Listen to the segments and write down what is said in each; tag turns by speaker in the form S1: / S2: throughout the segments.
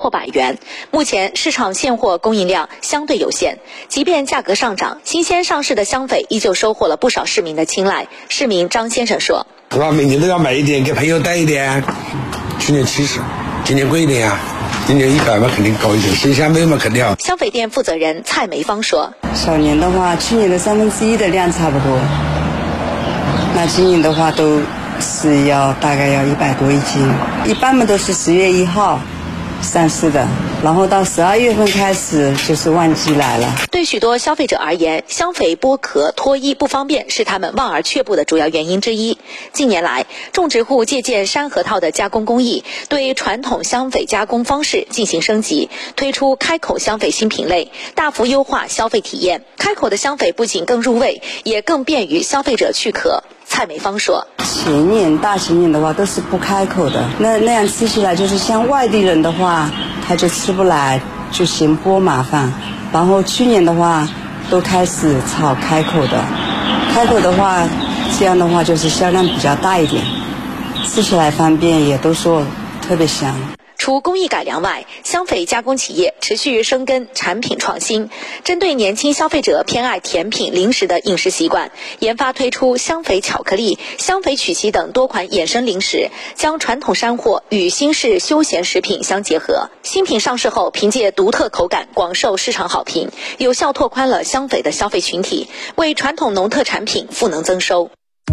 S1: 破百元。目前市场现货供应量相对有限，即便价格上涨，新鲜上市的香匪依旧收获了不少市民的青睐。市民张先生说：“
S2: 是吧？每年都要买一点，给朋友带一点。去年70，今年贵一点啊。今年100嘛，肯定高一点。新香味嘛，肯定要。”
S1: 香匪店负责人蔡梅芳说：“
S3: 小年的话，去年的1/3的量差不多，那今年的话都是大概要100多一斤。一般嘛都是10月1号上市的，然后到12月份开始就是旺季来了。”
S1: 对许多消费者而言，香匪剥壳脱衣不方便是他们望而却步的主要原因之一。近年来，种植户借鉴山核桃的加工工艺，对传统香匪加工方式进行升级，推出开口香匪新品类，大幅优化消费体验。开口的香匪不仅更入味，也更便于消费者去壳。蔡梅芳说：“
S3: 前年大前年的话都是不开口的，那样吃起来就是像外地人的话他就吃不来，就嫌剥麻烦。然后去年的话都开始炒开口的，开口的话这样的话就是销量比较大一点，吃起来方便，也都说特别香。”
S1: 除工艺改良外，香匪加工企业持续深耕产品创新，针对年轻消费者偏爱甜品、零食的饮食习惯，研发推出香匪巧克力、香匪曲奇等多款衍生零食，将传统山货与新式休闲食品相结合。新品上市后，凭借独特口感广受市场好评，有效拓宽了香匪的消费群体，为传统农特产品赋能增收。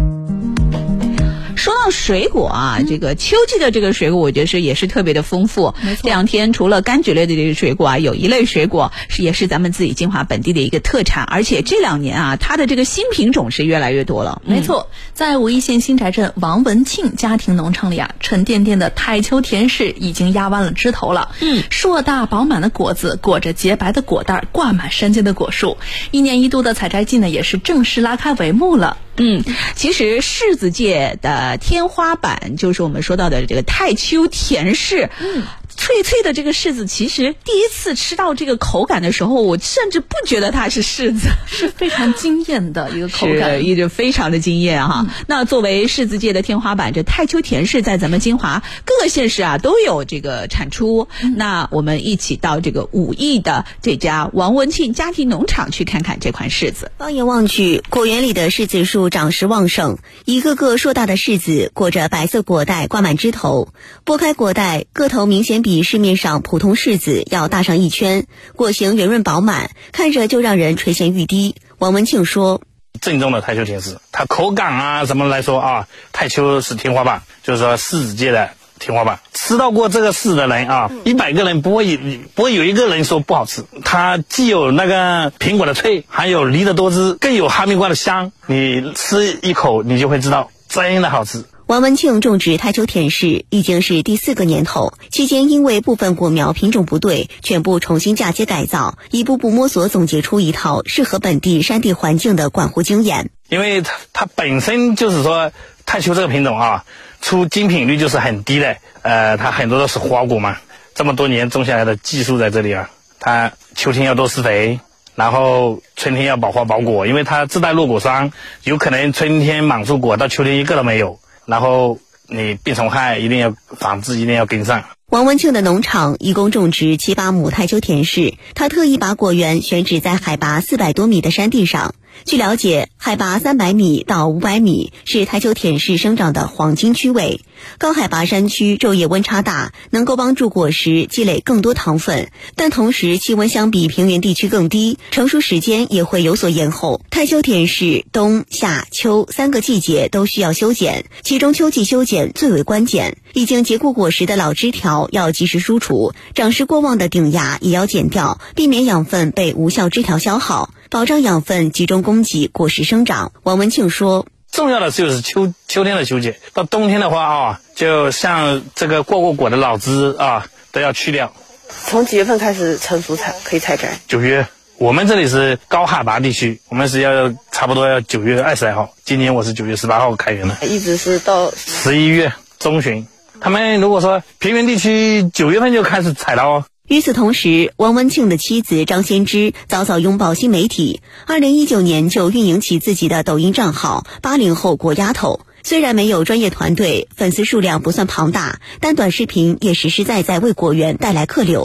S4: 说到水果啊，这个秋季的这个水果，我觉得也是特别的丰富。
S5: 没错，
S4: 这两天除了柑橘类的这个水果啊，有一类水果也是咱们自己金华本地的一个特产，而且这2年啊，它的这个新品种是越来越多了。
S5: 没错，在武义县新宅镇王文庆家庭农场里啊，沉甸甸的太秋甜柿已经压弯了枝头了。硕大饱满的果子裹着洁白的果袋，挂满山间的果树。1年1度的采摘季呢，也是正式拉开帷幕了。
S4: 其实柿子界的天花板就是我们说到的这个太秋甜柿。脆脆的这个柿子，其实第一次吃到这个口感的时候，我甚至不觉得它是柿子，
S5: 是非常惊艳的一个口感，
S4: 一直非常的惊艳哈。那作为柿子界的天花板，这太秋甜柿在咱们金华各个县市啊都有这个产出。那我们一起到这个武义的这家王文庆家庭农场去看看这款柿子。
S6: 放眼望去，果园里的柿子树长势旺盛，一个个硕大的柿子裹着白色果带挂满枝头，剥开果带，个头明显比市面上普通柿子要大上1圈，果形圆润饱满，看着就让人垂涎欲滴。王文庆说：“
S7: 正宗的太秋甜柿，它口感啊什么来说啊，太秋是天花板，就是说柿子界的天花板。吃到过这个柿的人啊，100个人不会有一个人说不好吃。它既有那个苹果的脆，还有梨的多汁，更有哈密瓜的香。你吃一口，你就会知道真的好吃。”
S6: 王文庆种植太秋甜柿已经是第4个年头，期间因为部分果苗品种不对，全部重新嫁接改造，一步步摸索总结出一套适合本地山地环境的管护经验。
S7: 因为它本身就是说太秋这个品种啊，出精品率就是很低的，它很多都是花果嘛，这么多年种下来的技术在这里啊，它秋天要多施肥，然后春天要保花保果，因为它自带落果霜，有可能春天满树果，到秋天一个都没有。然后你病虫害一定要防治，一定要跟上。
S6: 王文庆的农场一共种植7、8亩太秋甜柿，他特意把果园选址在海拔400多米的山地上。据了解，海拔300米到500米是太秋甜柿生长的黄金区位。高海拔山区昼夜温差大，能够帮助果实积累更多糖分，但同时气温相比平原地区更低，成熟时间也会有所延后。太秋甜柿冬、夏、秋3个季节都需要修剪，其中秋季修剪最为关键。已经结过果实的老枝条要及时疏除，长势过旺的顶芽也要剪掉，避免养分被无效枝条消耗，保障养分集中供给果实生长。王文庆说：“
S7: 重要的就是秋天的修剪，到冬天的话啊，就像这个过果的老枝啊都要去掉。”
S8: 从几月份开始成熟可以采摘
S7: ？9月。我们这里是高海拔地区，我们是差不多要9月20来号。今年我是9月18号开园的，
S8: 一直是到
S7: 11月中旬。他们如果说平原地区9月份就开始采到哦。
S6: 与此同时，王文庆的妻子张先芝早早拥抱新媒体，2019年就运营起自己的抖音账号80后果丫头。虽然没有专业团队，粉丝数量不算庞大，但短视频也实实在在为果园带来客流。